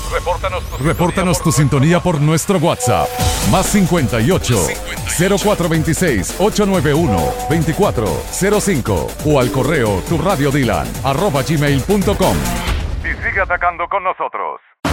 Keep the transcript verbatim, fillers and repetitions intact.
Repórtanos tu, Repórtanos sintonía, tu por sintonía por nuestro WhatsApp. Más cincuenta y ocho, cero cuatro veintiséis, ochocientos noventa y uno, veinticuatro cero cinco o al correo tu radio dylan arroba gmail punto com. Y sigue atacando con nosotros.